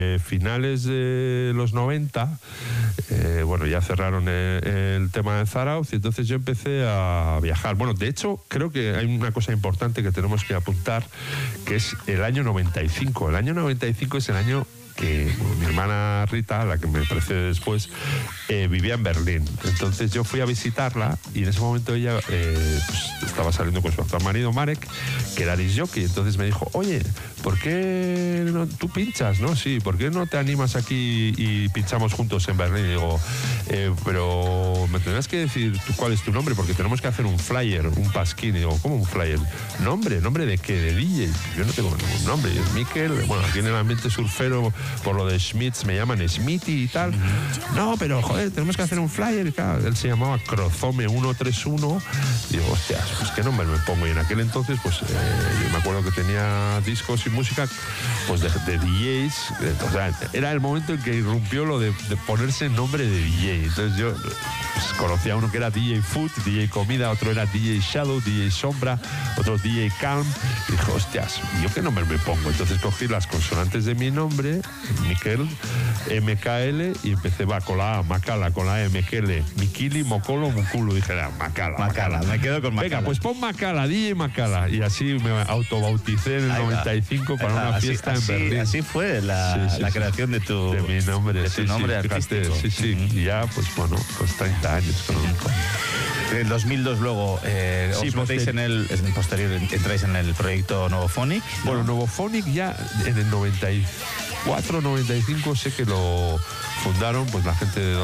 finales de los 90, bueno, ya cerraron el tema de Zarauz y entonces yo empecé a viajar. Bueno, de hecho, creo que hay una cosa importante que tenemos que apuntar, que es el año 95. El año 95 es el año que mi hermana Rita, la que me precede después, vivía en Berlín. Entonces yo fui a visitarla y en ese momento ella pues, estaba saliendo con su actual marido Marek, que era disc jockey. Entonces me dijo, oye, ¿por qué no, tú pinchas, no? Sí, ¿por qué no te animas aquí y pinchamos juntos en Berlín? Y digo, pero me tendrás que decir cuál es tu nombre, porque tenemos que hacer un flyer, un pasquín. Y digo, ¿cómo un flyer? ¿Nombre de qué? ¿De DJ? Yo no tengo ningún nombre. Yo es Mikel. Bueno, aquí en el ambiente surfero, por lo de Schmitz, me llaman Smithy y tal. No, pero joder, tenemos que hacer un flyer. Y claro, él se llamaba Crozome 131. Y digo, hostias, pues qué nombre me pongo. Y en aquel entonces, pues yo me acuerdo que tenía discos y música pues de DJs. O sea, era el momento en que irrumpió lo de ponerse el nombre de DJ. Entonces yo pues, conocía a uno que era DJ Food, DJ Comida, otro era DJ Shadow, DJ Sombra, otro DJ Calm. Y dije, hostias, ¿yo qué nombre me pongo? Entonces cogí las consonantes de mi nombre, Mikel, MKL, y empecé, con la A, Macala, con la E, Mekele, Mikili, Mokolo, Mukulu. Dije, Macala. Me quedo con Macala. Venga, pues pon Macala, DJ Macala. Y así me autobauticé en el 95 para una fiesta en Berlín. Así fue la creación de mi nombre. De tu nombre artístico. Sí. Y ya, pues bueno, pues 30 años. En el 2002 luego os metéis posterior entráis en el proyecto Novophonic, ¿no? Bueno, Novophonic ya en el 94, 95 sé que lo fundaron pues la gente de